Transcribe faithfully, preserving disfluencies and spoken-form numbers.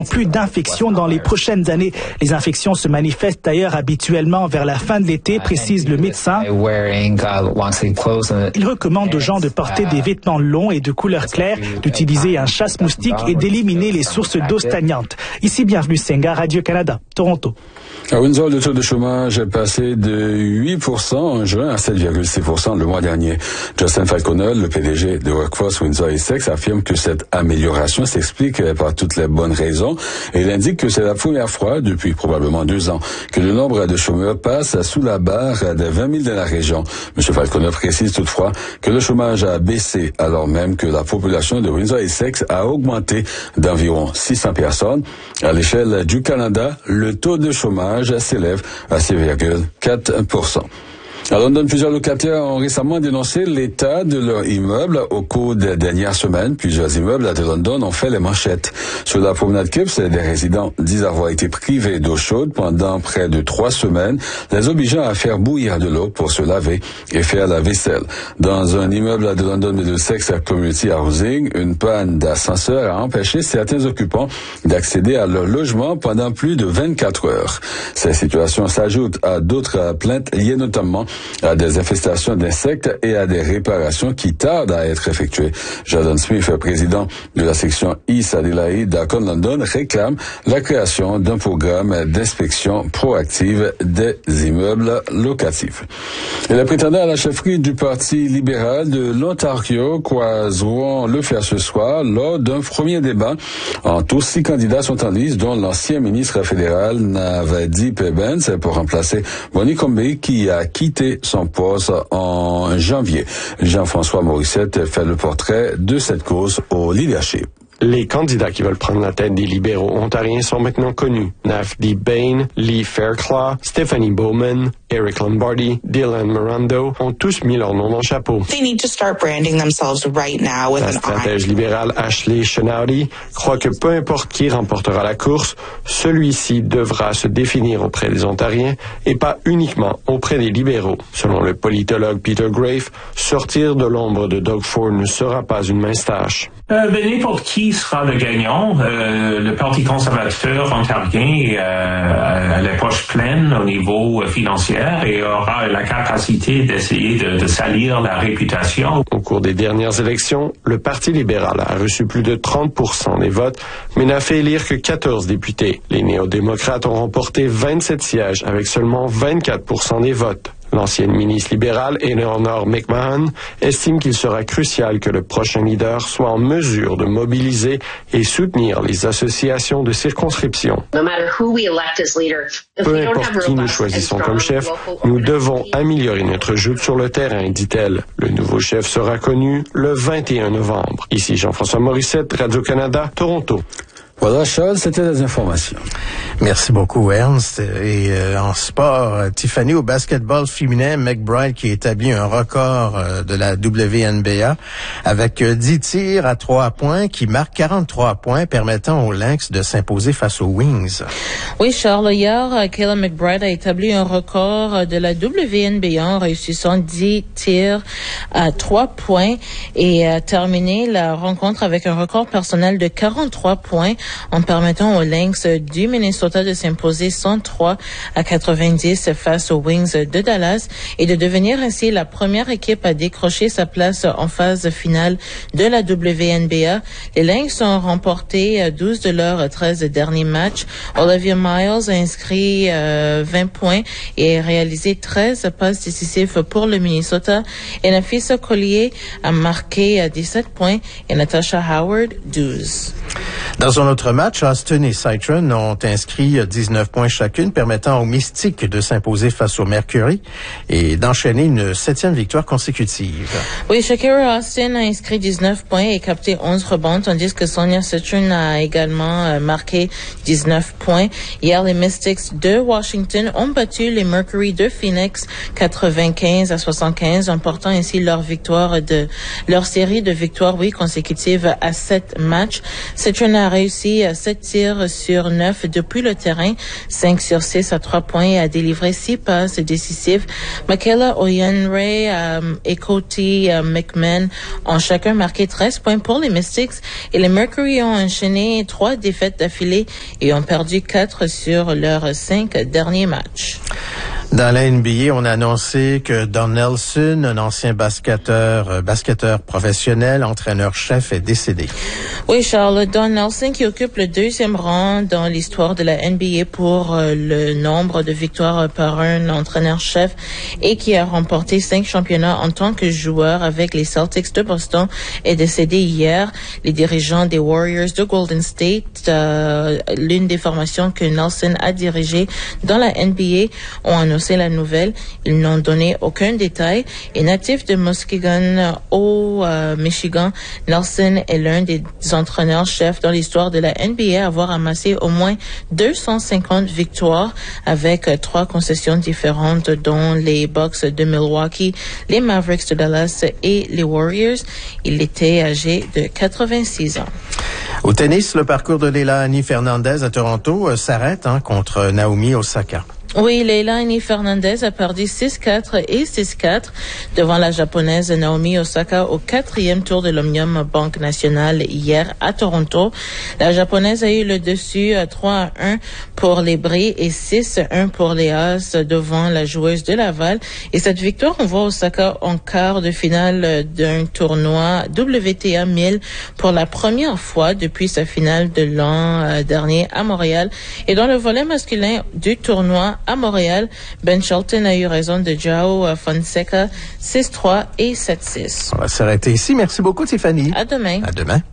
plus d'infections dans les prochaines années. Les infections se manifestent d'ailleurs habituellement vers la fin de l'été, précise le médecin. Il recommande aux gens de porter des vêtements longs et de couleur claire, d'utiliser un chasse-moustique et d'éliminer les sources d'eau stagnantes. Ici, bienvenue Senga, Radio-Canada, Toronto. À Windsor, le taux de chômage est passé de huit pour cent en juin à sept virgule six pour cent le mois dernier. Justin Falconer, le P D G de Workforce Windsor Essex, affirme que cette amélioration s'explique par toutes les bonnes raisons et il indique que c'est la première fois depuis probablement deux ans que le nombre de chômeurs passe sous la barre des vingt mille dans la région. M. Falconer précise toutefois que le chômage a baissé alors même que la population de Windsor Essex a augmenté d'environ six cents personnes. À l'échelle du Canada, le taux de chômage s'élève à six virgule quatre pour cent. À London, plusieurs locataires ont récemment dénoncé l'état de leur immeuble. Au cours des dernières semaines, plusieurs immeubles de London ont fait les manchettes. Sur la promenade Kipps, des résidents disent avoir été privés d'eau chaude pendant près de trois semaines, les obligeant à faire bouillir de l'eau pour se laver et faire la vaisselle. Dans un immeuble de London Middlesex Community Housing, une panne d'ascenseur a empêché certains occupants d'accéder à leur logement pendant plus de vingt-quatre heures. Ces situations s'ajoutent à d'autres plaintes liées notamment à des infestations d'insectes et à des réparations qui tardent à être effectuées. Jordan Smith, président de la section East Adelaide d'Acon London, réclame la création d'un programme d'inspection proactive des immeubles locatifs. Et les prétendants à la chefferie du Parti libéral de l'Ontario croiseront le fer ce soir lors d'un premier débat. En tout, six candidats sont en lice, dont l'ancien ministre fédéral Navadi Pebens pour remplacer Bonnie Combey qui a quitté son poste en janvier. Jean-François Morissette fait le portrait de cette cause au leadership. Les candidats qui veulent prendre la tête des libéraux ontariens sont maintenant connus. Navdeep Bain, Lee Fairclough, Stephanie Bowman, Eric Lombardi, Dylan Mirando ont tous mis leur nom dans le chapeau. They need to start branding themselves right now with la an stratège libérale Ashley Chenowdy croit que peu importe qui remportera la course, celui-ci devra se définir auprès des Ontariens et pas uniquement auprès des libéraux. Selon le politologue Peter Grafe, sortir de l'ombre de Doug Ford ne sera pas une mince tâche. Euh, ben, n'importe qui sera le gagnant. Euh, le Parti conservateur ontarien euh, a les poches pleines au niveau euh, financier et aura la capacité d'essayer de, de salir la réputation. Au cours des dernières élections, le Parti libéral a reçu plus de trente pour cent des votes, mais n'a fait élire que quatorze députés. Les néo-démocrates ont remporté vingt-sept sièges avec seulement vingt-quatre pour cent des votes. L'ancienne ministre libérale, Eleanor McMahon, estime qu'il sera crucial que le prochain leader soit en mesure de mobiliser et soutenir les associations de circonscription. Peu importe qui nous choisissons comme chef, nous devons améliorer notre joute sur le terrain, dit-elle. Le nouveau chef sera connu le vingt et un novembre. Ici Jean-François Morissette, Radio-Canada, Toronto. Voilà, Charles, c'était les informations. Merci beaucoup, Ernst. Et euh, en sport, Tiffany, au basketball féminin, McBride qui établit un record euh, de la W N B A avec euh, dix tirs à trois points qui marquent quarante-trois points permettant aux Lynx de s'imposer face aux Wings. Oui, Charles, hier, Kayla McBride a établi un record de la W N B A en réussissant dix tirs à trois points et a terminé la rencontre avec un record personnel de quarante-trois points en permettant aux Lynx du Minnesota de s'imposer cent trois à quatre-vingt-dix face aux Wings de Dallas et de devenir ainsi la première équipe à décrocher sa place en phase finale de la W N B A. Les Lynx ont remporté douze de leurs treize derniers matchs. Olivia Miles a inscrit euh, vingt points et réalisé treize passes décisives pour le Minnesota. Et Nafisa Collier a marqué dix-sept points et Natasha Howard douze. Dans un autre match, Austin et Citron ont inscrit dix-neuf points chacune, permettant aux Mystiques de s'imposer face au Mercury et d'enchaîner une septième victoire consécutive. Oui, Shakira Austin a inscrit dix-neuf points et capté onze rebonds, tandis que Sonia Citron a également euh, marqué dix-neuf points. Hier, les Mystics de Washington ont battu les Mercury de Phoenix quatre-vingt-quinze à soixante-quinze, emportant ainsi leur victoire de leur série de victoires, oui, consécutives à sept matchs. Citron a réussi sept tirs sur neuf depuis le terrain, cinq sur six à trois points et a délivré six passes décisives. Michaela Oyenray um, et Cody uh, McMahon ont chacun marqué treize points pour les Mystics et les Mercury ont enchaîné trois défaites d'affilée et ont perdu quatre sur leurs cinq derniers matchs. Dans la N B A, on a annoncé que Don Nelson, un ancien basketteur, euh, basketteur professionnel, entraîneur-chef, est décédé. Oui, Charles, Don Nelson qui occupe le deuxième rang dans l'histoire de la N B A pour euh, le nombre de victoires par un entraîneur-chef et qui a remporté cinq championnats en tant que joueur avec les Celtics de Boston, est décédé hier. Les dirigeants des Warriors de Golden State, euh, l'une des formations que Nelson a dirigées dans la N B A, ont annoncé la nouvelle. Ils n'ont donné aucun détail. Et natif de Muskegon au euh, Michigan, Nelson est l'un des entraîneurs-chefs dans l'histoire de la N B A à avoir amassé au moins deux cent cinquante victoires avec euh, trois concessions différentes, dont les Bucks de Milwaukee, les Mavericks de Dallas et les Warriors. Il était âgé de quatre-vingt-six ans. Au tennis, le parcours de Leilani Fernandez à Toronto euh, s'arrête hein, contre Naomi Osaka. Oui, Leilani Fernandez a perdu six quatre et six quatre devant la japonaise Naomi Osaka au quatrième tour de l'Omnium Banque Nationale hier à Toronto. La japonaise a eu le dessus à trois à un pour les Bris et six à un pour les As devant la joueuse de Laval. Et cette victoire, on voit Osaka en quart de finale d'un tournoi W T A mille pour la première fois depuis sa finale de l'an dernier à Montréal. Et dans le volet masculin du tournoi à Montréal, Ben Shelton a eu raison de Joao Fonseca, six trois et sept six. On va s'arrêter ici. Merci beaucoup, Tiffany. À demain. À demain.